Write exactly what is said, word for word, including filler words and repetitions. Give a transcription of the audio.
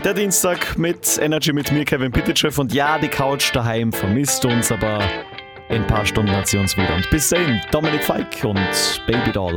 Der Dienstag mit Energy mit mir, Kevin Pitychev. Und ja, die Couch daheim vermisst uns, aber in ein paar Stunden hat sie uns wieder. Und bis dahin, Dominik Falk und Baby Doll.